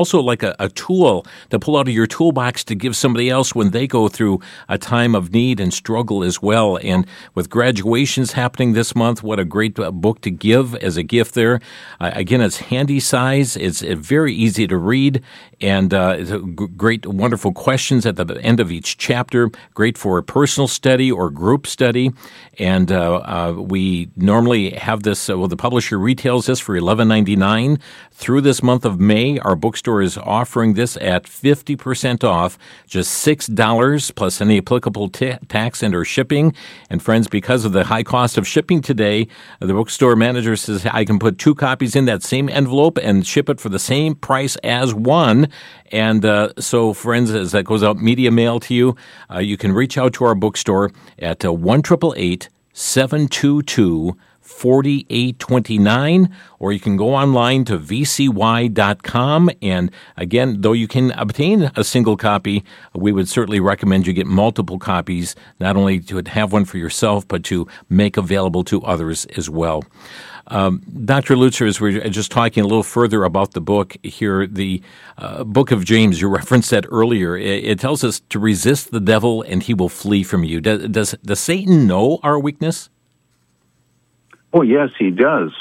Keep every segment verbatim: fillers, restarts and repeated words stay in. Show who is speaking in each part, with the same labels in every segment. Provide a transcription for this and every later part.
Speaker 1: also like a, a tool to pull out of your toolbox to give somebody else when they go through a time of need and struggle as well. And with graduations happening this month, what a great book to give as a gift there. Uh, again, it's handy size. It's uh, very easy to read, and uh, it's a g- great, wonderful questions at the end of each chapter. Great for a personal study or group study. And uh, uh, we normally have this, uh, well, the publisher retails this for eleven ninety-nine. Through this month of May, our bookstore is offering this at fifty percent off, just six dollars plus any applicable t- tax and or shipping. And friends, because of the high cost of shipping today, the bookstore manager says I can put two copies in that same envelope and ship it for the same price as one. And uh, so, friends, as that goes out media mail to you, uh, you can reach out to our bookstore at uh, one eight eight eight, seven two two, four eight two nine, or you can go online to v c y dot com. And again, though you can obtain a single copy, we would certainly recommend you get multiple copies, not only to have one for yourself, but to make available to others as well. Um, Doctor Lutzer, as we're just talking a little further about the book here, the uh, book of James, you referenced that earlier. It, it tells us to resist the devil and he will flee from you. Does, does, does Satan know our weakness?
Speaker 2: Oh, yes, he does.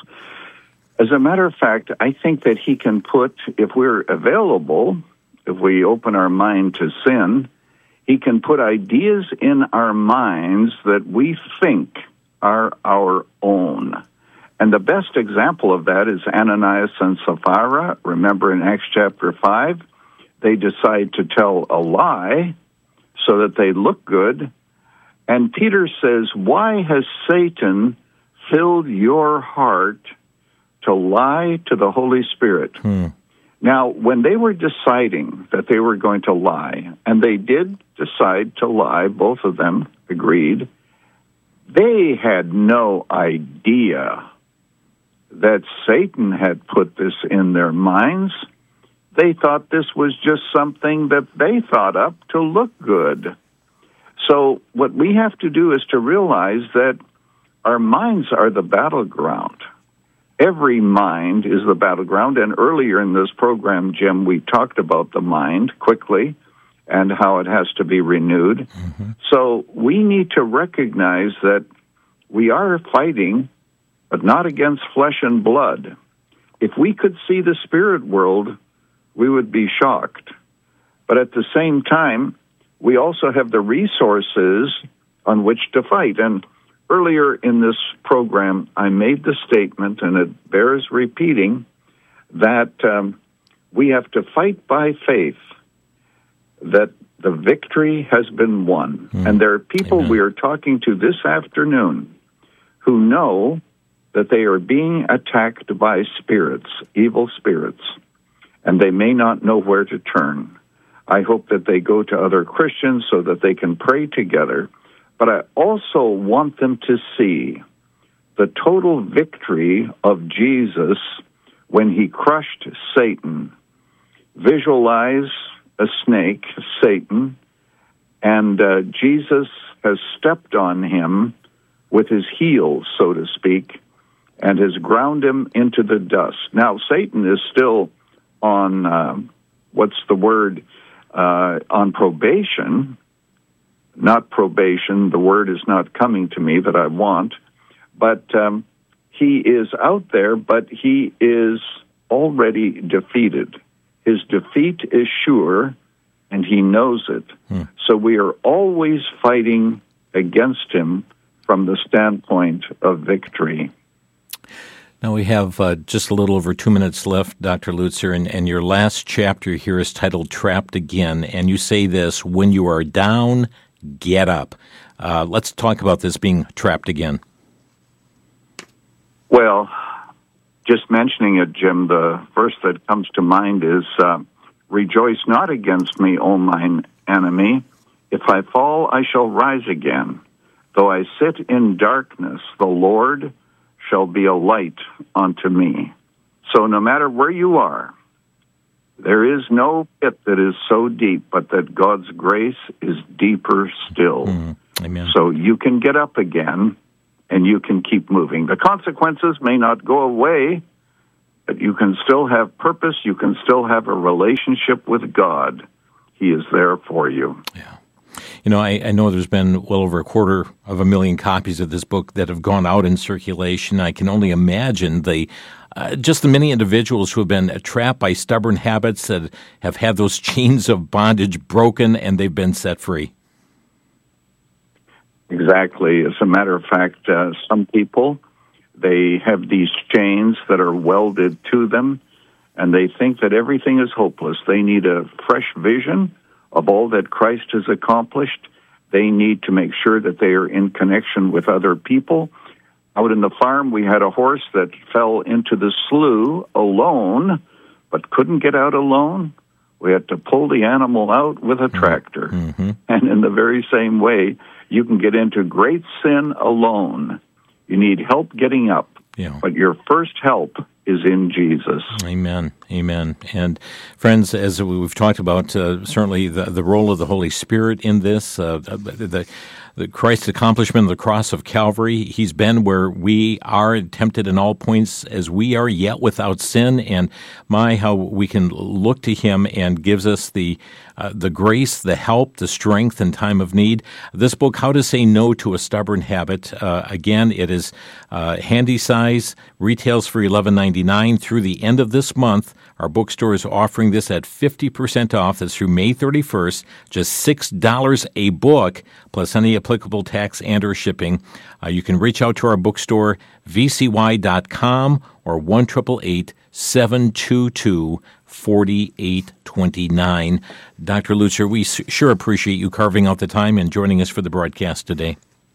Speaker 2: As a matter of fact, I think that he can put, if we're available, if we open our mind to sin, he can put ideas in our minds that we think are our own. And the best example of that is Ananias and Sapphira. Remember in Acts chapter five, they decide to tell a lie so that they look good. And Peter says, why has Satan filled your heart to lie to the Holy Spirit?
Speaker 1: Hmm.
Speaker 2: Now, when they were deciding that they were going to lie, and they did decide to lie, both of them agreed, they had no idea that Satan had put this in their minds. They thought this was just something that they thought up to look good. So what we have to do is to realize that our minds are the battleground. Every mind is the battleground, and earlier in this program, Jim, we talked about the mind quickly and how it has to be renewed. Mm-hmm. So we need to recognize that we are fighting, but not against flesh and blood. If we could see the spirit world, we would be shocked. But at the same time, we also have the resources on which to fight. And earlier in this program, I made the statement, and it bears repeating, that um, we have to fight by faith, that the victory has been won. Mm. And there are people Amen. We are talking to this afternoon who know that they are being attacked by spirits, evil spirits, and they may not know where to turn. I hope that they go to other Christians so that they can pray together. But I also want them to see the total victory of Jesus when he crushed Satan. Visualize a snake, Satan, and uh, Jesus has stepped on him with his heels, so to speak, and has ground him into the dust. Now, Satan is still on, uh, what's the word, uh, on probation. Not probation, the word is not coming to me that I want, but um, he is out there, but he is already defeated. His defeat is sure, and he knows it. Hmm. So we are always fighting against him from the standpoint of victory.
Speaker 1: Now we have uh, just a little over two minutes left, Doctor Lutzer, and, and your last chapter here is titled Trapped Again, and you say this, when you are down, get up. Uh, let's talk about this being trapped again.
Speaker 2: Well, just mentioning it, Jim, the verse that comes to mind is, uh, rejoice not against me, O mine enemy. If I fall, I shall rise again. Though I sit in darkness, the Lord shall be a light unto me. So no matter where you are, there is no pit that is so deep, but that God's grace is deeper still.
Speaker 1: Mm, amen.
Speaker 2: So you can get up again, and you can keep moving. The consequences may not go away that you can still have purpose, you can still have a relationship with God. He is there for you.
Speaker 1: Yeah. You know, I, I know there's been well over a quarter of a million copies of this book that have gone out in circulation. I can only imagine the uh, just the many individuals who have been trapped by stubborn habits that have had those chains of bondage broken and they've been set free.
Speaker 2: Exactly. As a matter of fact, uh, some people, they have these chains that are welded to them, and they think that everything is hopeless. They need a fresh vision of all that Christ has accomplished. They need to make sure that they are in connection with other people. Out in the farm, we had a horse that fell into the slough alone, but couldn't get out alone. We had to pull the animal out with a tractor. Mm-hmm. And in the very same way, you can get into great sin alone. You need help getting up, yeah. But your first help is in Jesus.
Speaker 1: Amen. Amen. And friends, as we've talked about, uh, certainly the, the role of the Holy Spirit in this, uh, the, the Christ's accomplishment of the cross of Calvary, he's been where we are tempted in all points as we are, yet without sin. And my, how we can look to him and gives us the uh, the grace, the help, the strength in time of need. This book, How to Say No to a Stubborn Habit, uh, again, it is uh, handy size, retails for eleven ninety-nine through the end of this month. Our bookstore is offering this at fifty percent off. That's through May thirty-first, just six dollars a book, plus any applicable tax and or shipping. Uh, you can reach out to our bookstore, v c y dot com, or one eight eight eight, seven two two, four eight two nine. Doctor Lutzer, we sure appreciate you carving out the time and joining us for the broadcast today.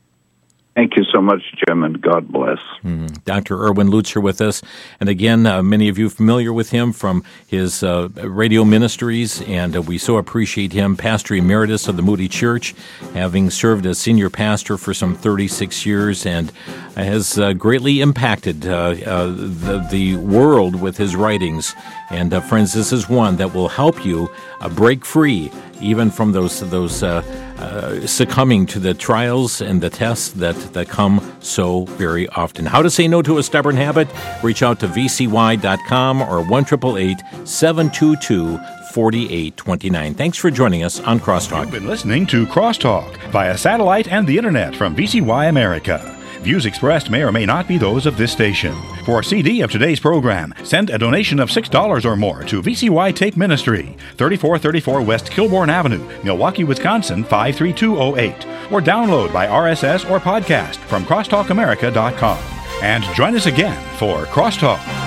Speaker 2: Thank you so much, Jim, and God bless.
Speaker 1: Mm. Doctor Erwin Lutzer with us. And again, uh, many of you familiar with him from his uh, radio ministries, and uh, we so appreciate him, Pastor Emeritus of the Moody Church, having served as senior pastor for some thirty-six years, and has uh, greatly impacted uh, uh, the, the world with his writings. And uh, friends, this is one that will help you uh, break free even from those those uh, uh, succumbing to the trials and the tests that, that come so very often. How to Say No to a Stubborn Habit? Reach out to v c y dot com or one eight eight eight, seven two two, four eight two nine. Thanks for joining us on Crosstalk.
Speaker 3: You've been listening to Crosstalk via satellite and the internet from V C Y America. Views expressed may or may not be those of this station. For a C D of today's program, send a donation of six dollars or more to V C Y Tape Ministry, thirty-four thirty-four West Kilbourne Avenue, Milwaukee, Wisconsin, five three two oh eight, or download by R S S or podcast from crosstalk america dot com. And join us again for Crosstalk.